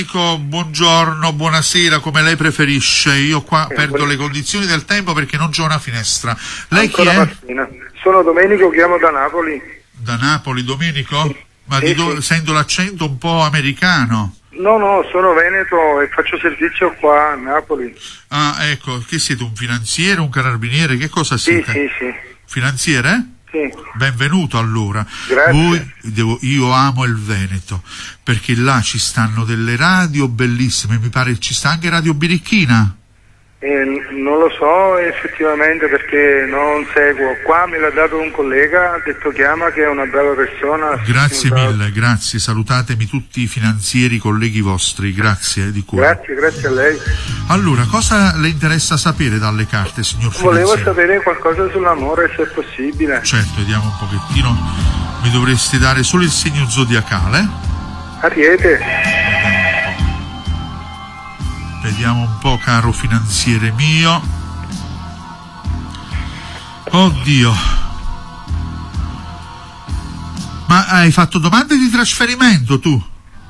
Buongiorno, buonasera, come lei preferisce. Io qua perdo le condizioni del tempo perché non c'è una finestra. Lei chi è? Mattina. Sono Domenico, chiamo da Napoli. Da Napoli, Domenico? Ma Sì. sento l'accento un po' americano. No, sono veneto e faccio servizio qua a Napoli. Ah, ecco, che siete, un finanziere, un carabiniere, che cosa siete? Sì. Finanziere? Sì. Benvenuto allora. Grazie. Io amo il Veneto, perché là ci stanno delle radio bellissime, mi pare ci sta anche Radio Birichina. Non lo so effettivamente perché non seguo. Qua me l'ha dato un collega, ha detto chiama, che è una brava persona. Grazie mille, grazie, salutatemi tutti i finanzieri, colleghi vostri, grazie di cuore. Grazie a lei. Allora, cosa le interessa sapere dalle carte, signor finanziere? Volevo sapere qualcosa sull'amore, se è possibile. Certo, vediamo un pochettino, mi dovresti dare solo il segno zodiacale. Ariete. Vediamo un po', caro finanziere mio. Oddio. Ma hai fatto domande di trasferimento tu?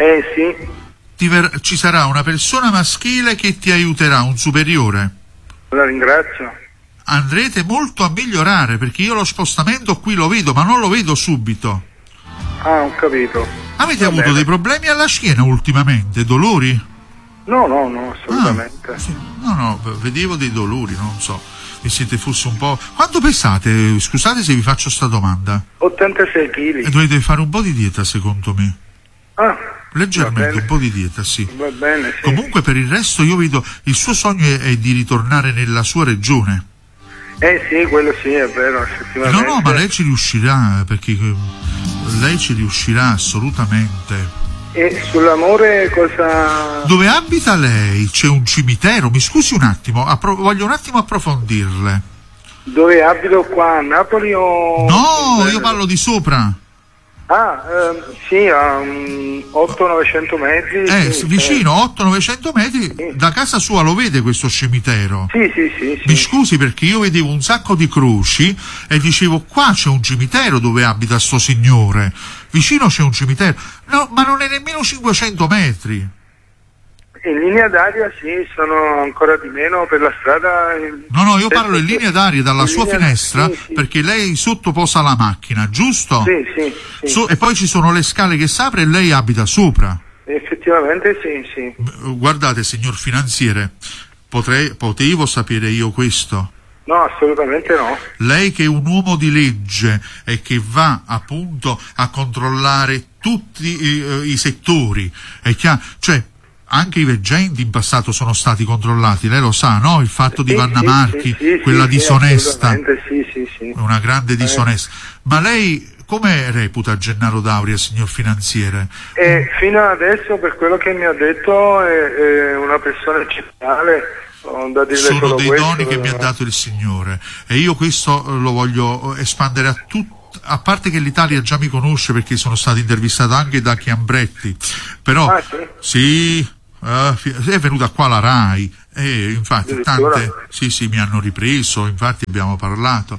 Sì. Ci sarà una persona maschile che ti aiuterà, un superiore. La ringrazio. Andrete molto a migliorare, perché io lo spostamento qui lo vedo, ma non lo vedo subito. Ah, ho capito. Avete avuto dei problemi alla schiena ultimamente? Dolori? No, assolutamente. Sì. No, vedevo dei dolori, non so. Vi siete forse un po'... Quanto pesate? Scusate se vi faccio sta domanda. 86 kg. E dovete fare un po' di dieta, secondo me. Ah, leggermente, un po' di dieta, sì. Va bene, sì. Comunque per il resto io vedo, il suo sogno è di ritornare nella sua regione. Sì, quello sì, è vero, effettivamente. No, ma lei ci riuscirà, perché lei ci riuscirà assolutamente. E sull'amore cosa... Dove abita lei? C'è un cimitero? Mi scusi un attimo, voglio un attimo approfondirle. Dove abito, qua a Napoli o... No, io parlo di sopra. Sì, a 800-900 metri. Sì, vicino, 800-900 metri, sì. Da casa sua lo vede questo cimitero? Sì. Mi scusi, perché io vedevo un sacco di croci e dicevo, qua c'è un cimitero dove abita sto signore, vicino c'è un cimitero. No, ma non è nemmeno 500 metri. In linea d'aria sì, sono ancora di meno per la strada. No, io parlo in linea d'aria dalla sua finestra, sì. Perché lei sotto posa la macchina, giusto? Sì. E poi ci sono le scale che si apre e lei abita sopra. Effettivamente sì. Guardate, signor finanziere, potevo sapere io questo? No, assolutamente no. Lei che è un uomo di legge e che va appunto a controllare tutti i settori, è chiaro, cioè anche i veggenti in passato sono stati controllati, lei lo sa, no? Il fatto di Vanna Marchi, quella disonesta, sì. Una grande disonesta. Ma lei come reputa Gennaro D'Auria, signor finanziere? Fino adesso, per quello che mi ha detto, è una persona eccezionale. Sono dei doni che mi ha dato il Signore, e io questo lo voglio espandere a tutti. A parte che l'Italia già mi conosce perché sono stato intervistato anche da Chiambretti, però sì, è venuta qua la RAI e infatti tante sì mi hanno ripreso, infatti abbiamo parlato.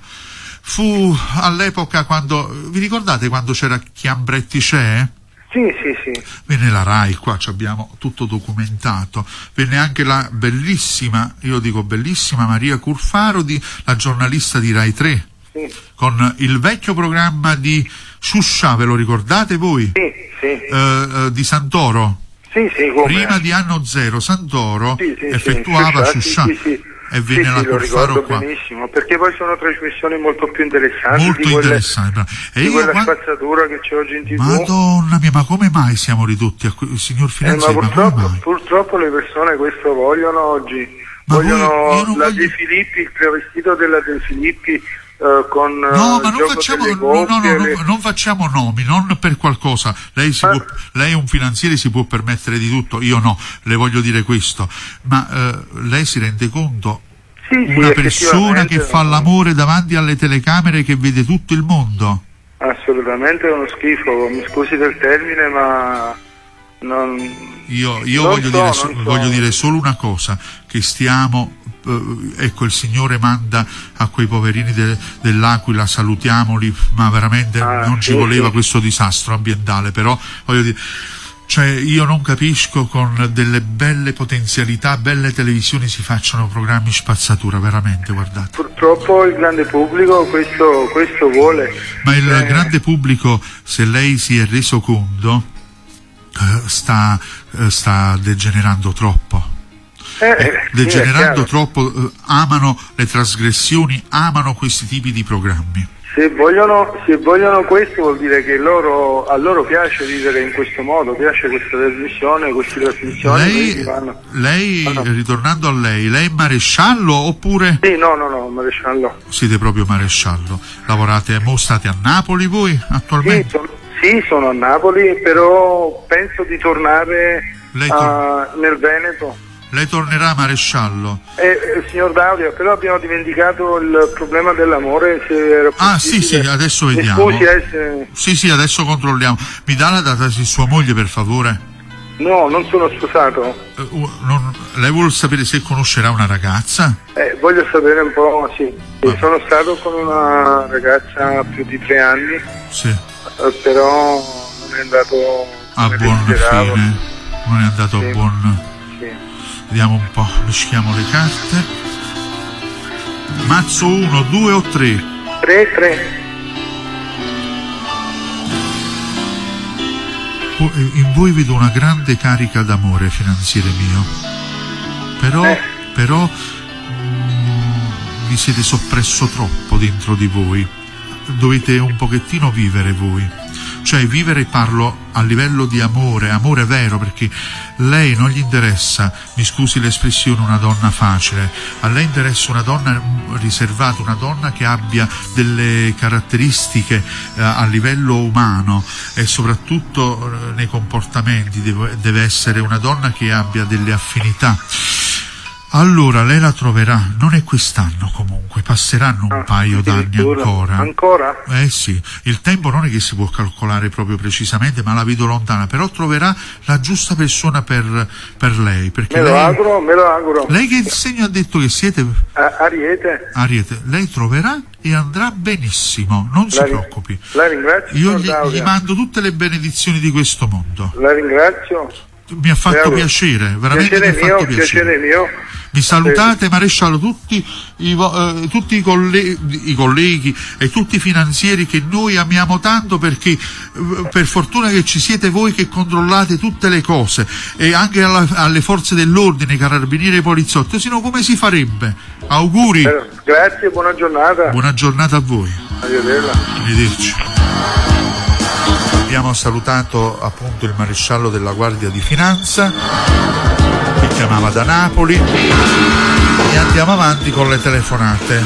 Fu all'epoca quando, vi ricordate quando c'era Chiambretti c'è? Sì. Venne la RAI, qua ci abbiamo tutto documentato, venne anche la bellissima, io dico bellissima, Maria Curfaro, la giornalista di Rai 3. Sì. Con il vecchio programma di Sciuscia, ve lo ricordate voi? Sì. Di Santoro? Sì, prima di Anno Zero Santoro effettuava Sciuscia. E venne la Curfaro qua. Benissimo, perché poi sono trasmissioni molto più interessanti. Molto interessanti. E quella spazzatura che c'è oggi in TV. Madonna mia, ma come mai siamo ridotti a signor finanziere? Purtroppo le persone questo vogliono oggi. Vogliono la De Filippi, il travestito della De Filippi. Ma non facciamo nomi, non per qualcosa. Lei è un finanziere, si può permettere di tutto, io no, le voglio dire questo, ma lei si rende conto? Una persona che fa l'amore davanti alle telecamere, che vede tutto il mondo? Assolutamente è uno schifo, mi scusi del termine, ma io voglio dire solo una cosa, che stiamo ecco, il Signore manda a quei poverini dell'Aquila, salutiamoli, ma veramente non ci voleva questo disastro ambientale, però voglio dire, Cioè io non capisco con delle belle potenzialità, belle televisioni si facciano programmi spazzatura, veramente, guardate. Purtroppo il grande pubblico questo vuole. Ma il grande pubblico, se lei si è reso conto, sta degenerando troppo. Degenerando troppo, amano le trasgressioni, amano questi tipi di programmi. Se vogliono questo vuol dire che a loro piace vivere in questo modo, piace questa trasmissione, queste trasmissioni. Lei, ritornando a lei è maresciallo oppure? Sì, no, maresciallo. Siete proprio maresciallo. Lavorate, state a Napoli voi attualmente? Sì, sono a Napoli, però penso di tornare nel Veneto. Lei tornerà maresciallo? Signor Daudio, però abbiamo dimenticato il problema dell'amore. Sì, adesso vediamo. Mi scusi, Sì, adesso controlliamo. Mi dà la data di sua moglie, per favore? No, non sono sposato. Lei vuole sapere se conoscerà una ragazza? Voglio sapere un po', sì. Sono stato con una ragazza più di 3 anni. Sì. Però non è andato a buon fine. Non è andato a buon. Sì. Vediamo un po', mischiamo le carte. Mazzo 1, 2 o 3? 3. In voi vedo una grande carica d'amore, finanziere mio. Però vi siete soppresso troppo dentro di voi. Dovete un pochettino vivere voi. Cioè vivere, parlo a livello di amore vero, perché lei non gli interessa, mi scusi l'espressione, una donna facile, a lei interessa una donna riservata, una donna che abbia delle caratteristiche a livello umano e soprattutto nei comportamenti, deve essere una donna che abbia delle affinità. Allora lei la troverà, non è quest'anno comunque, passeranno un paio d'anni ancora. Ancora? Sì, il tempo non è che si può calcolare proprio precisamente, ma la vedo lontana, però troverà la giusta persona per lei. Perché me lo auguro. Lei che segno ha detto che siete? Ariete. Lei troverà e andrà benissimo, non si preoccupi. La ringrazio. Io gli mando tutte le benedizioni di questo mondo. La ringrazio. Mi ha fatto piacere, veramente piacere mio. Vi salutate, maresciallo, tutti i colleghi e tutti i finanzieri che noi amiamo tanto, perché per fortuna che ci siete voi che controllate tutte le cose, e anche alle forze dell'ordine, carabinieri e poliziotti, se no come si farebbe? Auguri. Grazie, buona giornata. Buona giornata a voi. Arrivederci. Abbiamo salutato appunto il maresciallo della Guardia di Finanza che chiamava da Napoli e andiamo avanti con le telefonate.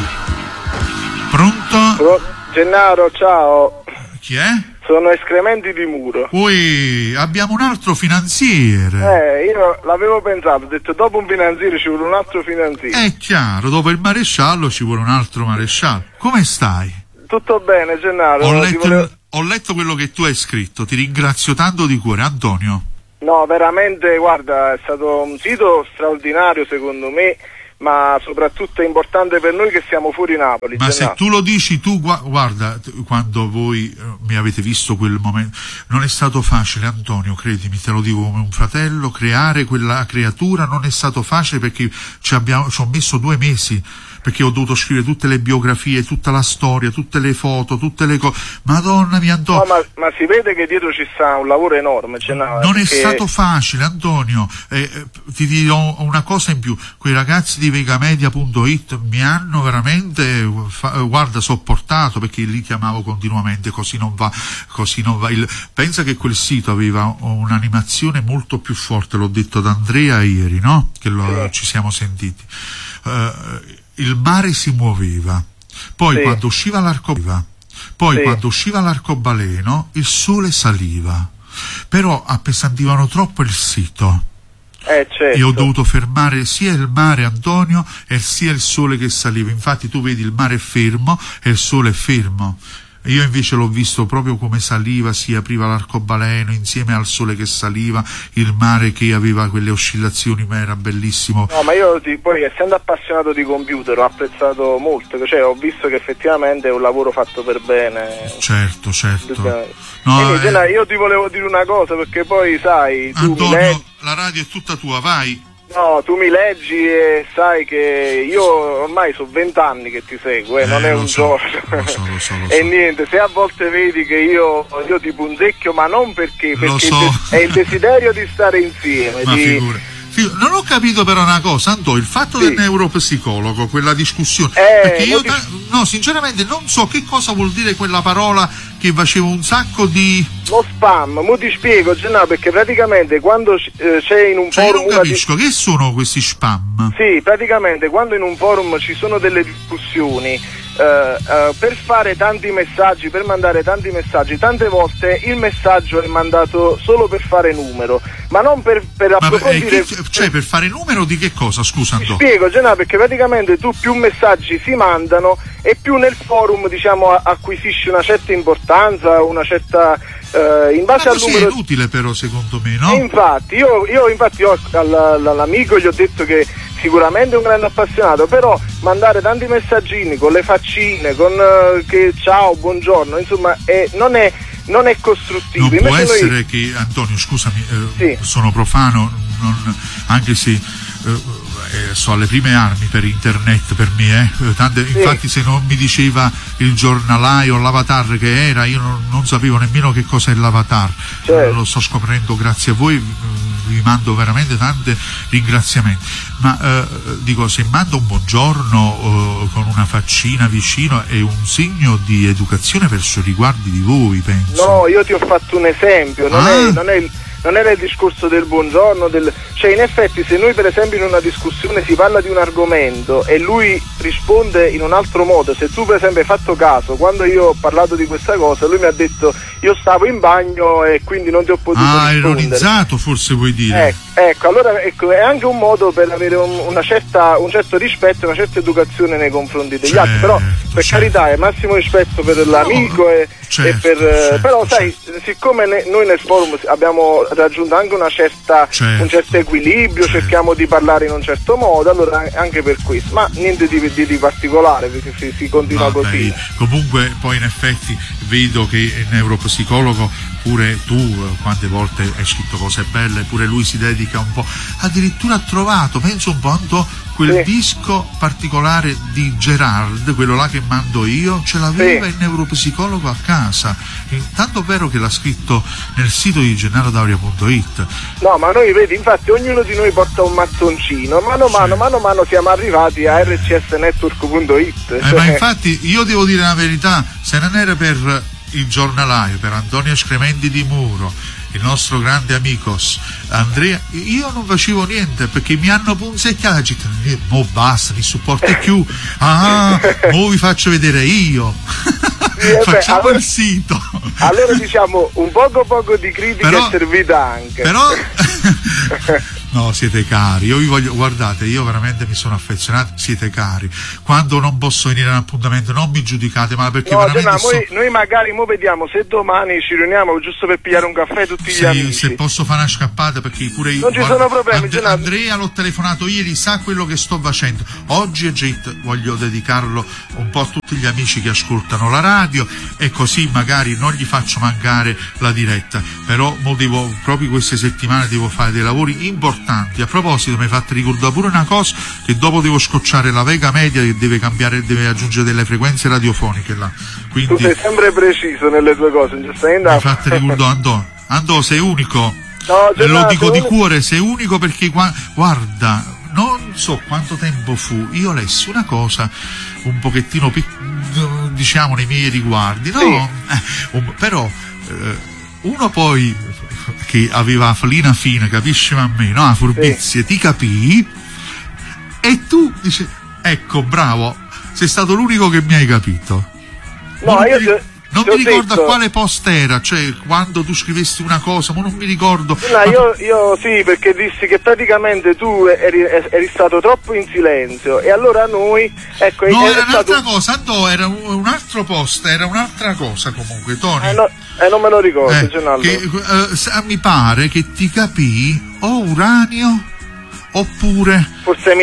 Pronto? Gennaro, ciao. Chi è? Sono Escrementi di Muro. Abbiamo un altro finanziere. Io l'avevo pensato, ho detto dopo un finanziere ci vuole un altro finanziere. È chiaro, dopo il maresciallo ci vuole un altro maresciallo. Come stai? Tutto bene, Gennaro. Ho letto quello che tu hai scritto, ti ringrazio tanto di cuore, Antonio. No, veramente, guarda, è stato un sito straordinario secondo me, ma soprattutto è importante per noi che siamo fuori Napoli. Ma se tu lo dici tu, guarda, quando voi mi avete visto quel momento, non è stato facile, Antonio, credimi, te lo dico come un fratello, creare quella creatura non è stato facile, perché ci ho messo 2 mesi, perché ho dovuto scrivere tutte le biografie, tutta la storia, tutte le foto, tutte le cose. Madonna mia, Antonio. No, ma si vede che dietro ci sta un lavoro enorme. Non è stato facile, Antonio. Ti dirò una cosa in più. Quei ragazzi di vegamedia.it mi hanno veramente, sopportato, perché li chiamavo continuamente, così non va. Pensa che quel sito aveva un'animazione molto più forte, l'ho detto ad Andrea ieri, no? Ci siamo sentiti. Il mare si muoveva, poi quando usciva l'arcobaleno il sole saliva, però appesantivano troppo il sito. Certo. E ho dovuto fermare sia il mare, Antonio, e sia il sole che saliva. Infatti tu vedi il mare è fermo e il sole è fermo. Io invece l'ho visto proprio come saliva, si apriva l'arcobaleno insieme al sole che saliva, il mare che aveva quelle oscillazioni, ma era bellissimo. No, ma io poi, essendo appassionato di computer, ho apprezzato molto, cioè ho visto che effettivamente è un lavoro fatto per bene. Certo. No, io ti volevo dire una cosa, perché poi sai, tu Antonio, la radio è tutta tua, vai. No, tu mi leggi e sai che io ormai sono 20 anni che ti seguo, non è un giorno. Lo so. E niente, se a volte vedi che io ti punzecchio, ma non perché è il desiderio di stare insieme. Ma non ho capito però una cosa, Antonio, il fatto del neuropsicologo, quella discussione, perché io sinceramente non so che cosa vuol dire quella parola che faceva un sacco di... Lo spam, mo ti spiego, Gennaro, perché praticamente quando c'è in un forum... Io non capisco, che sono questi spam? Sì, praticamente quando in un forum ci sono delle discussioni, per fare tanti messaggi, per mandare tanti messaggi, tante volte il messaggio è mandato solo per fare numero, ma non per approfondire... Cioè per fare numero di che cosa, scusa Antonio? Ti spiego, Gennaro, perché praticamente tu più messaggi si mandano e più nel forum, diciamo, acquisisci una certa importanza, una certa... in base al numero... è inutile però secondo me, no? E infatti, io all'amico gli ho detto che sicuramente è un grande appassionato, però mandare tanti messaggini con le faccine, con che ciao, buongiorno, insomma, non è costruttivo. Non può essere che, Antonio, scusami, sono profano, anche se so alle prime armi per internet per me, infatti se non mi diceva il giornalaio o l'avatar che era, io non sapevo nemmeno che cosa è l'avatar. Lo sto scoprendo grazie a voi, vi mando veramente tanti ringraziamenti, ma dico, se mando un buongiorno con una faccina vicino è un segno di educazione verso i riguardi di voi, penso. No, io ti ho fatto un esempio, non era il discorso del buongiorno, cioè in effetti se noi per esempio in una discussione si parla di un argomento e lui risponde in un altro modo, se tu per esempio hai fatto caso, quando io ho parlato di questa cosa lui mi ha detto io stavo in bagno e quindi non ti ho potuto rispondere. Ironizzato forse vuoi dire? Ecco, allora è anche un modo per avere un certo rispetto, una certa educazione nei confronti degli altri, però per carità è massimo rispetto per l'amico però sai, siccome noi nel forum abbiamo raggiunto anche un certo equilibrio, cerchiamo di parlare in un certo modo, allora anche per questo, ma niente di particolare, perché si continua così. Comunque poi in effetti vedo che il neuropsicologo, pure tu quante volte hai scritto cose belle, pure lui si dedica un po', addirittura ha trovato, penso un po', quel disco particolare di Gerard, quello là che mando io, ce l'aveva il neuropsicologo a casa, tanto vero che l'ha scritto nel sito di gennarodauria.it. No, ma noi vedi, infatti ognuno di noi porta un mattoncino, mano a mano siamo arrivati a rcsnetwork.it. Ma infatti io devo dire la verità, se non era per il giornalaio, per Antonio Scrementi di Muro, il nostro grande amico Andrea, io non facevo niente perché mi hanno punzecchiato, mo basta, mi supporti più, mo vi faccio vedere io. Facciamo allora, il sito. Allora diciamo un poco di critica è servita anche. Però no, siete cari, io vi voglio, guardate, io veramente mi sono affezionato, siete cari. Quando non posso venire a un appuntamento non mi giudicate, ma perché veramente noi magari vediamo se domani ci riuniamo giusto per pigliare un caffè tutti gli amici. Se posso fare una scappata, perché pure io non ci sono problemi. Andrea l'ho telefonato ieri, sa quello che sto facendo. Oggi voglio dedicarlo un po' a tutti gli amici che ascoltano la radio e così magari non gli faccio mancare la diretta, però proprio queste settimane devo fare dei lavori importanti. A proposito, mi hai fatto ricordare pure una cosa, che dopo devo scocciare la Vega Media che deve cambiare, deve aggiungere delle frequenze radiofoniche là. Quindi, tu sei sempre preciso nelle tue cose, mi hai fatto ricordare Andò, sei unico. No, lo dico di cuore, sei unico perché guarda, non so quanto tempo fu, io lessi una cosa un pochettino diciamo nei miei riguardi, no? Sì. Però uno poi che aveva flina fine, capisci a me, no? A furbizie, ti capì e tu dici, ecco, bravo, sei stato l'unico che mi hai capito. No, Non mi ricordo a quale post era, cioè quando tu scrivesti una cosa, ma non mi ricordo. No, io sì, perché dissi che praticamente tu eri stato troppo in silenzio e allora noi, ecco, no, era un'altra cosa, no, era un altro post, era un'altra cosa comunque, Tony. Non me lo ricordo, mi pare che ti capì o uranio oppure forse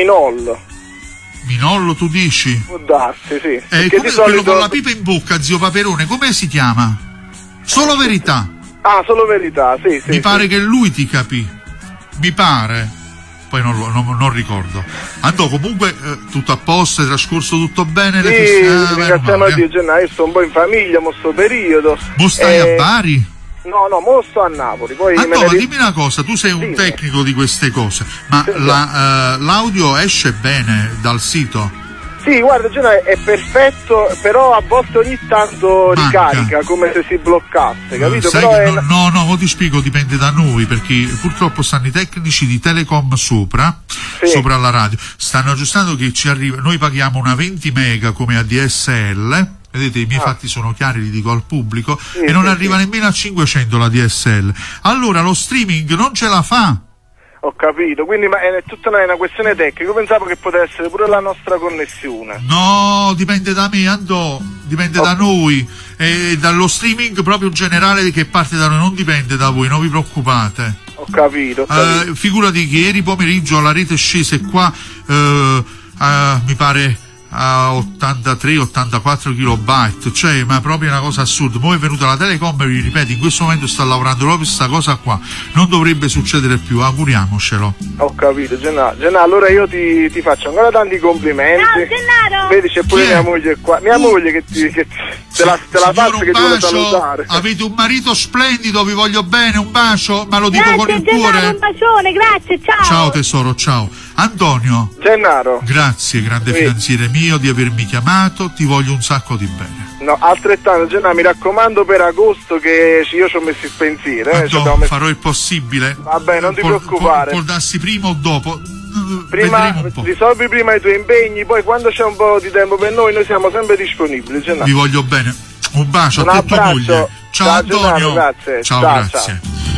Minollo, tu dici? Può darsi, sì. Come quello con la pipa in bocca, zio Paperone, come si chiama? Solo Verità. Ah, Solo Verità, sì. Mi pare che lui ti capì. Mi pare. Poi non ricordo. Andò comunque tutto a posto, è trascorso tutto bene. Sì, ringraziamo a Dio, Gennaro, io sto un po' in famiglia, mo sto periodo. Mo stai a Bari? No, mo sto a Napoli. Poi dimmi una cosa, tu sei un tecnico di queste cose, ma l'audio esce bene dal sito? Sì, guarda, Gennaro, è perfetto, però a volte ogni tanto ricarica, come se si bloccasse, capito? No, ti spiego, dipende da noi, perché purtroppo stanno i tecnici di Telecom sopra la radio, stanno aggiustando che ci arriva, noi paghiamo una 20 mega come ADSL. Vedete, i miei fatti sono chiari, li dico al pubblico, e non arriva nemmeno a 500 la DSL. Allora lo streaming non ce la fa. Ho capito, quindi è tutta una questione tecnica. Io pensavo che potesse essere pure la nostra connessione. No, dipende da me, dipende da noi. E dallo streaming proprio generale che parte da noi, non dipende da voi, non vi preoccupate. Ho capito. Figurati che ieri pomeriggio la rete scese qua, mi pare a 83-84 kilobyte, cioè, ma proprio una cosa assurda. Poi è venuta la Telecom e vi ripeto, in questo momento sta lavorando proprio questa cosa qua, non dovrebbe succedere più, auguriamocelo. Ho capito, Gennaro, allora io ti faccio ancora tanti complimenti. Ciao Gennaro! Vedi, c'è pure mia moglie qua, te la faccio, che ti vuole salutare. Avete un marito splendido, vi voglio bene, un bacio, ma lo dico con il cuore. Gennaro, un bacione, grazie, ciao! Ciao tesoro, ciao. Antonio, Gennaro, grazie grande finanziere mio di avermi chiamato, ti voglio un sacco di bene. No, altrettanto, Gennaro, mi raccomando per agosto, che io ci ho messo il pensiero. Farò il possibile. Vabbè, non ti preoccupare. Può darsi prima o dopo. Risolvi prima i tuoi impegni, poi quando c'è un po' di tempo per noi siamo sempre disponibili, Gennaro. Vi voglio bene. Un bacio a te e tua moglie. Ciao Antonio. Gennaro, grazie. Ciao, grazie.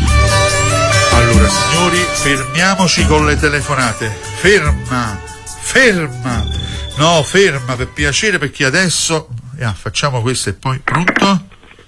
Allora signori, fermiamoci con le telefonate. Ferma. No, ferma per piacere, perché adesso facciamo questo e poi. Pronto?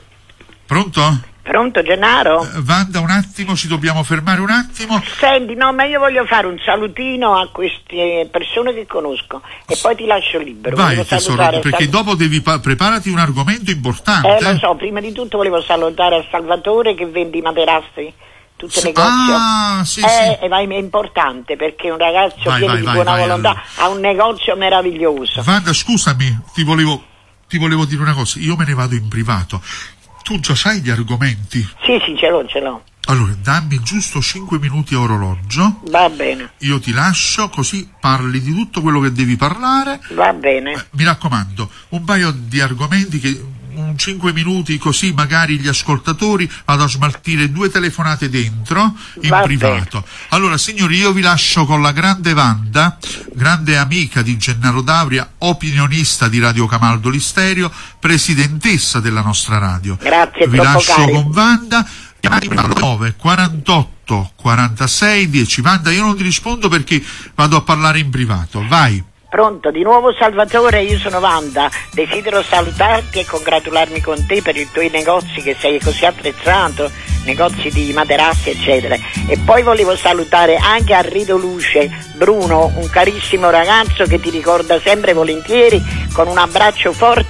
Pronto, Gennaro? Wanda, un attimo, ci dobbiamo fermare un attimo. Senti, no, ma io voglio fare un salutino a queste persone che conosco e poi ti lascio libero. Vai tesoro, perché dopo devi preparati un argomento importante. Lo so, prima di tutto volevo salutare a Salvatore che vende i materassi, tutto il negozio. Sì. È importante, perché un ragazzo pieno di buona volontà ha un negozio meraviglioso. Wanda, scusami, ti volevo dire una cosa, io me ne vado in privato. Tu già sai gli argomenti? Sì, ce l'ho. Allora, dammi giusto 5 minuti a orologio. Va bene. Io ti lascio, così parli di tutto quello che devi parlare. Va bene. Mi raccomando, un paio di argomenti che 5 minuti, così magari gli ascoltatori vado a smaltire 2 telefonate dentro in privato. Allora signori, io vi lascio con la grande Wanda, grande amica di Gennaro D'Auria, opinionista di Radio Camaldoli Stereo, presidentessa della nostra radio. Grazie. Vi lascio con Wanda. 9 48 46 10. Wanda, io non ti rispondo perché vado a parlare in privato. Vai. Pronto, di nuovo Salvatore, io sono Wanda, desidero salutarti e congratularmi con te per i tuoi negozi, che sei così attrezzato, negozi di materassi eccetera, e poi volevo salutare anche a Rido Luce Bruno, un carissimo ragazzo che ti ricorda sempre volentieri, con un abbraccio forte